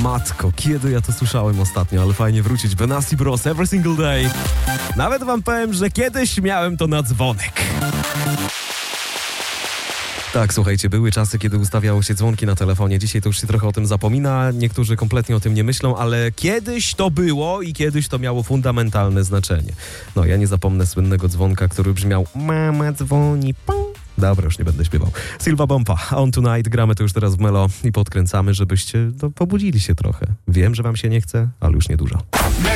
Matko, kiedy ja to słyszałem ostatnio, ale fajnie wrócić. Benassi Bros, Every Single Day. Nawet wam powiem, że kiedyś miałem to na dzwonek. Tak, słuchajcie, były czasy, kiedy ustawiało się dzwonki na telefonie. Dzisiaj to już się trochę o tym zapomina, niektórzy kompletnie o tym nie myślą, ale kiedyś to było i kiedyś to miało fundamentalne znaczenie. No, ja nie zapomnę słynnego dzwonka, który brzmiał: mama dzwoni, pum. Dobra, już nie będę śpiewał. Silva Bompa, On Tonight, gramy to już teraz w Melo i podkręcamy, żebyście pobudzili się trochę. Wiem, że wam się nie chce, ale już niedużo.